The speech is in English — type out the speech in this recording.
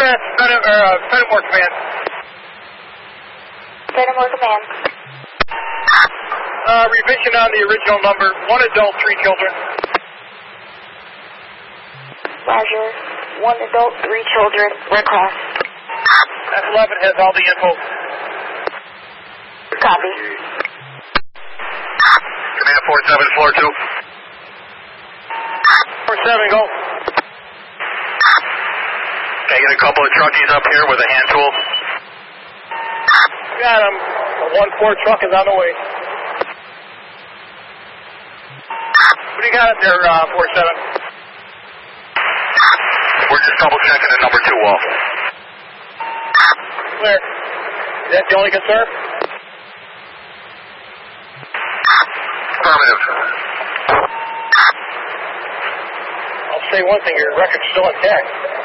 Fenimore Command. Fenimore Command. Revision on the original number. 1 adult, 3 children. Roger. 1 adult, 3 children. Red Cross. F11 has all the info. Copy. Command 47, floor 2. 47, go. Okay, get a couple of truckies up here with a hand tool. Got him. The 1-4 truck is on the way. What do you got up there, 47? We're just double checking the number 2 wall. Clear. Is that the only concern? Affirmative. I'll say one thing, your record's still intact.